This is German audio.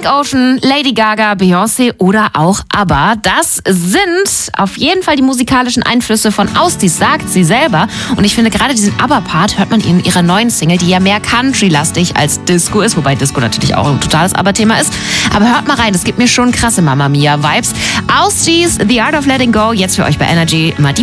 Frank Ocean, Lady Gaga, Beyoncé oder auch ABBA. Das sind auf jeden Fall die musikalischen Einflüsse von Austis, sagt sie selber. Und ich finde, gerade diesen ABBA-Part hört man in ihrer neuen Single, die ja mehr Country-lastig als Disco ist, wobei Disco natürlich auch ein totales ABBA-Thema ist. Aber hört mal rein, es gibt mir schon krasse Mamma Mia-Vibes. Austis, The Art of Letting Go, jetzt für euch bei Energy. Mal die